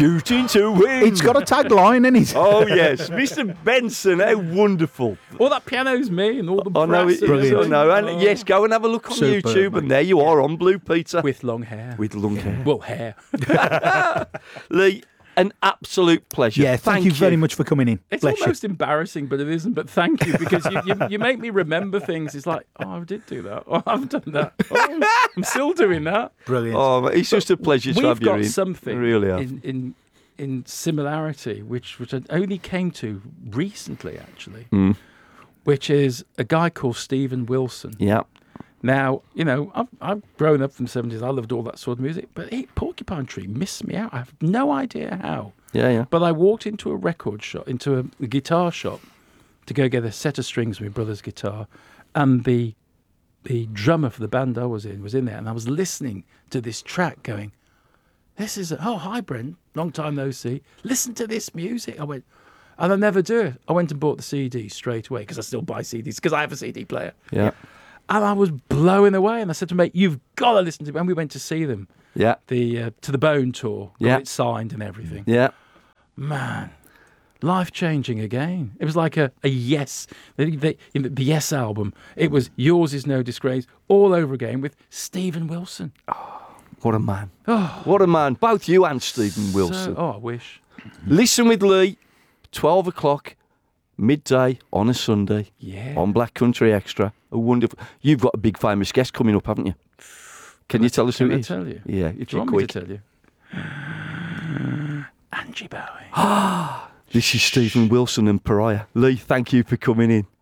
shooting to win. It's got a tagline, isn't it? Oh, yes. Mr. Benson, how wonderful. All that piano's me and all the I know brass it is. I know. And yes, go and have a look on Superb, YouTube. mate. And there you are on Blue Peter. with long hair. With long hair. Well, hair. Lee, an absolute pleasure. Yeah, thank you very much for coming in. It's Bless almost embarrassing, but it isn't. But thank you, because you make me remember things. It's like, oh, I did do that. Oh, I've done that. Oh, I'm still doing that. you. Brilliant. Oh, it's just a pleasure to We've have you got in. something Really have. in similarity, which I only came to recently, actually, which is a guy called Stephen Wilson. Yeah. Now, I've grown up from the 70s. I loved all that sort of music, but Porcupine Tree missed me out. I have no idea how. Yeah. But I walked into a record shop, into a guitar shop, to go get a set of strings for my brother's guitar, and the drummer for the band I was in there, and I was listening to this track going, this is, hi Brent, long time no see, listen to this music. I went, and I never do it. I went and bought the CD straight away, because I still buy CDs, because I have a CD player. Yeah. And I was blown away, and I said to mate, you've got to listen to it. And we went to see them, Yeah. the To the Bone tour, got Yeah. it signed and everything. Yeah. Man, life-changing again. It was like a yes. The Yes album. It was Yours Is No Disgrace all over again with Stephen Wilson. What a man. What a man. Both you and Stephen Wilson. I wish. Listen with Lee, 12 o'clock, midday on a Sunday. Yeah. On Black Country Extra. A wonderful. You've got a big famous guest coming up, haven't you? Can you tell us who Can it I is? tell you? Yeah, Do if you you're want me quick. to tell you? Angie Bowie. This is Stephen Wilson and Pariah. Lee, thank you for coming in.